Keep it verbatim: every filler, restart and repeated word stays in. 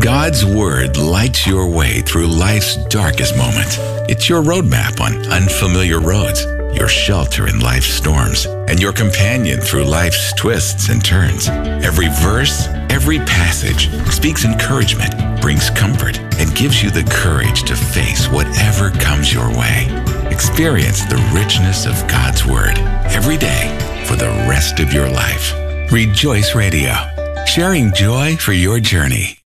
God's Word lights your way through life's darkest moments. It's your roadmap on unfamiliar roads, your shelter in life's storms, and your companion through life's twists and turns. Every verse, every passage speaks encouragement, brings comfort, and gives you the courage to face whatever comes your way. Experience the richness of God's Word every day for the rest of your life. Rejoice Radio, sharing joy for your journey.